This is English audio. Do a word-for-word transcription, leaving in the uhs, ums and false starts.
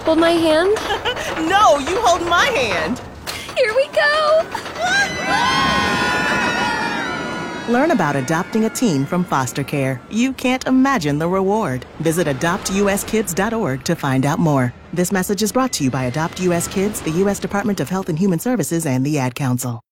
hold my hand? No, you hold my hand. Here we go! Learn about adopting a teen from foster care. You can't imagine the reward. Visit adopt u s kids dot org to find out more. This message is brought to you by Adopt U S Kids, the U S Department of Health and Human Services, and the Ad Council.